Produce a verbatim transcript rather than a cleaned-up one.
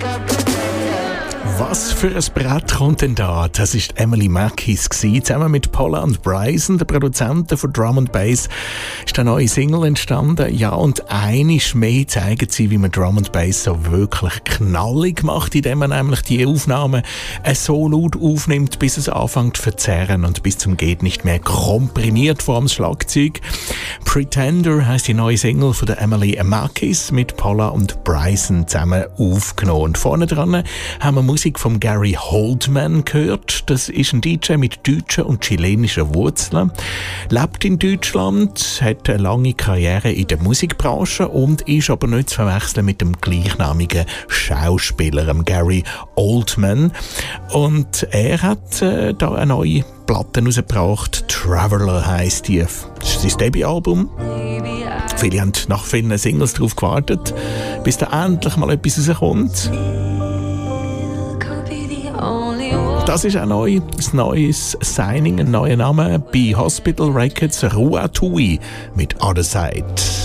Was für ein Brett kommt denn da? Das ist Emily Mackis gsi, zusammen mit Paula und Bryson, der Produzenten von Drum and Bass, ist eine neue Single entstanden. Ja, und einiges mehr zeigen sie, wie man Drum and Bass so wirklich knallig macht, indem man nämlich die Aufnahmen so laut aufnimmt, bis es anfängt zu verzerren und bis zum geht nicht mehr komprimiert vor dem Schlagzeug. Pretender heisst die neue Single von der Emily Mackis mit Paula und Bryson zusammen aufgenommen. Und vorne dran haben wir Musik von Gary Holdman gehört. Das ist ein D J mit deutschen und chilenischen Wurzeln. Lebt in Deutschland, hat eine lange Karriere in der Musikbranche und ist aber nicht zu verwechseln mit dem gleichnamigen Schauspieler Gary Oldman. Und er hat äh, da eine neue Platte rausgebracht. Traveler heisst die. Das ist sein Debütalbum. Viele haben nach vielen Singles darauf gewartet, bis da endlich mal etwas rauskommt. Das ist auch neu, ein neues Signing, ein neuer Name bei Hospital Records, Rua Tui mit Other Side.